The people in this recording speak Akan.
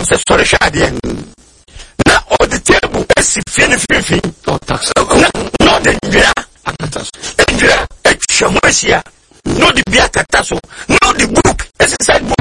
say sorry shade na all the table esi fin no tax no the ndira ndira ehwesia no the bia kataso no the book esi side